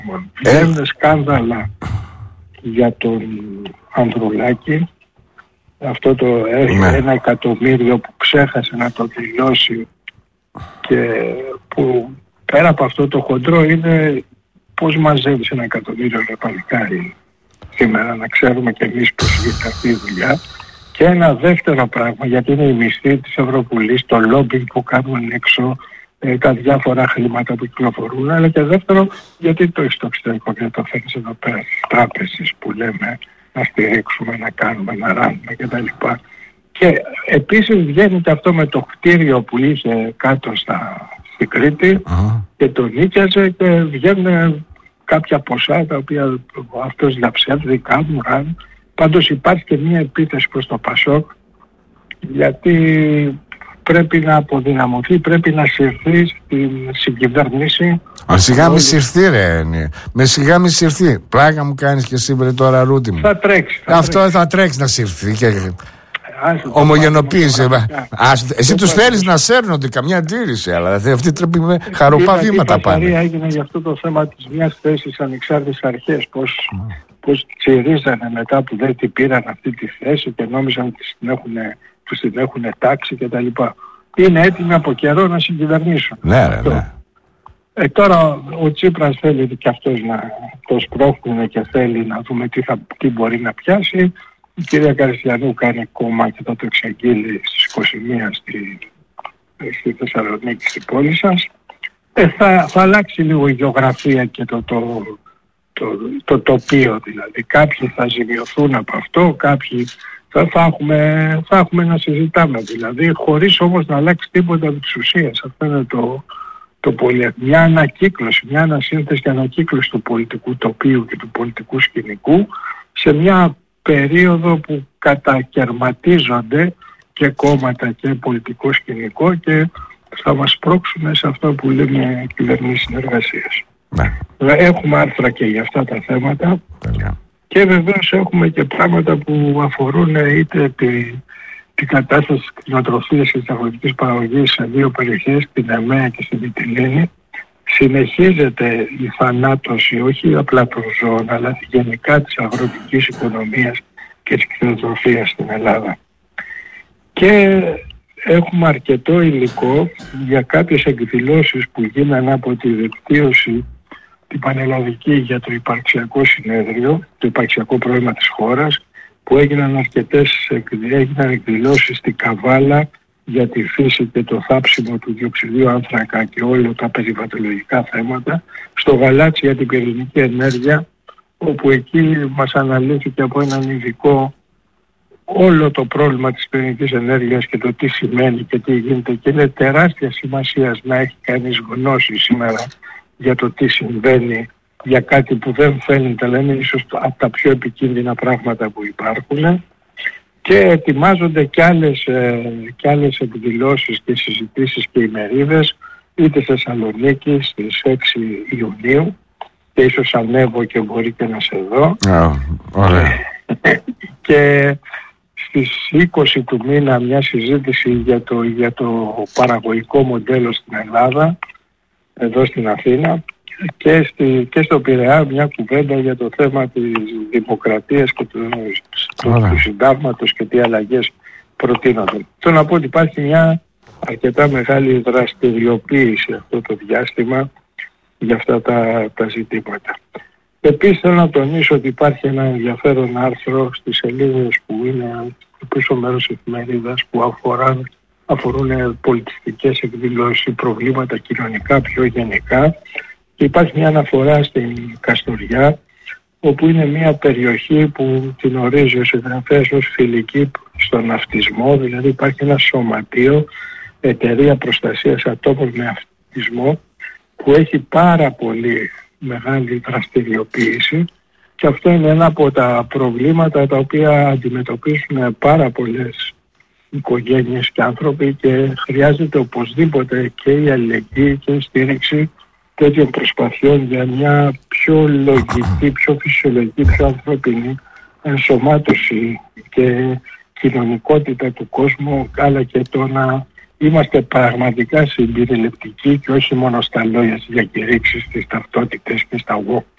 Βγαίνουν σκάνδαλα για τον Ανδρουλάκη, αυτό το 1 εκατομμύριο που ξέχασε να το δηλώσει, και που πέρα από αυτό το χοντρό είναι πώς μαζεύεις 1 εκατομμύριο για παλικάρι σήμερα, να ξέρουμε και εμείς πώς γίνεται αυτή η δουλειά. Και ένα δεύτερο πράγμα, γιατί είναι η μισθή της Ευρωβουλής, το lobbying που κάνουν έξω, τα διάφορα χρήματα που κυκλοφορούν, αλλά και δεύτερο, γιατί το έχεις στο εξωτερικό και το φέρνεις εδώ πέρα στις τράπεζες που λέμε να στηρίξουμε, να κάνουμε, να ράνουμε κτλ. Και επίσης βγαίνει και αυτό με το κτίριο που είχε κάτω στην Κρήτη και το νίκιαζε, και βγαίνουν κάποια ποσά τα οποία αυτός διαψεύδει, κάνουν, ράνουν. Πάντως υπάρχει και μια επίθεση προς το Πασόκ, γιατί πρέπει να αποδυναμωθεί, πρέπει να συρθεί στην συγκυβέρνηση. Σιγά μη συρθεί ρε, με σιγά μη συρθεί. Πλάκα μου κάνεις και εσύ βρε τώρα, Ρούτη μου. Θα τρέξει. Θα τρέξει να συρθεί και ομογενοποίηση. Εσύ τους θέλεις να σέρνονται, καμιά αντίρρηση, αλλά αυτοί πρέπει με χαροπά βήματα πάνε. Η έγινε για αυτό το θέμα της μιας θέσης ανεξάρτητες αρχές, πώς τσιρίζανε μετά που δεν την πήραν αυτή τη θέση και νόμιζαν ότι την έχουν τάξει κτλ. Είναι έτοιμοι από καιρό να συγκυβερνήσουν. Ναι. Τώρα ο Τσίπρας θέλει και αυτός να το σπρώχνει και θέλει να δούμε τι μπορεί να πιάσει. Η κυρία Καριστιανού κάνει κόμμα και θα το εξαγγείλει στις 21 στη Θεσσαλονίκη, στην πόλη σας. Θα αλλάξει λίγο η γεωγραφία και το τοπίο, δηλαδή. Κάποιοι θα ζημιωθούν από αυτό, κάποιοι θα έχουμε να συζητάμε, δηλαδή, χωρίς όμως να αλλάξει τίποτα από τις ουσίες. Αυτό είναι το πολύ. Μια ανακύκλωση, μια ανασύνθεση και ανακύκλωση του πολιτικού τοπίου και του πολιτικού σκηνικού σε μια περίοδο που κατακερματίζονται και κόμματα και πολιτικό σκηνικό και θα μας πρόξουν σε αυτό που λέμε κυβερνήσεις συνεργασίας. Έχουμε άρθρα και για αυτά τα θέματα και βεβαίως έχουμε και πράγματα που αφορούν είτε την κατάσταση της κτηνοτροφίας και της αγροτικής παραγωγής σε δύο περιοχές, την ΕΜΕΑ και στην Μυτιλήνη. Συνεχίζεται η θανάτωση όχι απλά των ζώων, αλλά γενικά της αγροτικής οικονομίας και της κτηνοτροφίας στην Ελλάδα. Και έχουμε αρκετό υλικό για κάποιες εκδηλώσεις που γίνανε από τη δικτύωση την πανελλαδική για το υπαρξιακό συνέδριο, το υπαρξιακό πρόβλημα της χώρας, που έγιναν εκδηλώσεις στην Καβάλα για τη φύση και το θάψιμο του διοξιδίου άνθρακα και όλα τα περιβαλλοντολογικά θέματα, στο Γαλάτσι για την πυρηνική ενέργεια, όπου εκεί μας αναλύθηκε από έναν ειδικό όλο το πρόβλημα της πυρηνικής ενέργειας και το τι σημαίνει και τι γίνεται, και είναι τεράστια σημασία να έχει κανείς γνώση σήμερα για το τι συμβαίνει για κάτι που δεν φαίνεται, αλλά είναι ίσως από τα πιο επικίνδυνα πράγματα που υπάρχουν. Και ετοιμάζονται και άλλες εκδηλώσεις και συζητήσεις και ημερίδες, είτε στη Θεσσαλονίκη στις 6 Ιουνίου, και ίσως ανέβω και μπορεί και να σε δω. Ωραία. Και στις 20 του μήνα μια συζήτηση για το παραγωγικό μοντέλο στην Ελλάδα, εδώ στην Αθήνα, και στο Πειραιά μια κουβέντα για το θέμα της δημοκρατίας και του συντάγματος και τι αλλαγές προτείνονται. Θέλω να πω ότι υπάρχει μια αρκετά μεγάλη δραστηριοποίηση αυτό το διάστημα για αυτά τα ζητήματα. Επίσης θέλω να τονίσω ότι υπάρχει ένα ενδιαφέρον άρθρο στις σελίδες που είναι στο πίσω μέρος της εφημερίδας που αφορούν πολιτιστικές εκδηλώσεις, προβλήματα κοινωνικά πιο γενικά. Και υπάρχει μια αναφορά στην Καστοριά, όπου είναι μια περιοχή που την ορίζει ο συγγραφέας ως φιλική στον αυτισμό, δηλαδή υπάρχει ένα σωματείο, εταιρεία προστασίας ατόμων με αυτισμό, που έχει πάρα πολύ μεγάλη δραστηριοποίηση, και αυτό είναι ένα από τα προβλήματα τα οποία αντιμετωπίζουν πάρα πολλές οικογένειες και άνθρωποι, και χρειάζεται οπωσδήποτε και η αλληλεγγύη και η στήριξη τέτοιων προσπαθειών για μια πιο λογική, πιο φυσιολογική, πιο ανθρωπινή ενσωμάτωση και κοινωνικότητα του κόσμου, αλλά και το να είμαστε πραγματικά συμπεριληπτικοί και όχι μόνο στα λόγια, στις διακηρύξεις, στις ταυτότητες και στα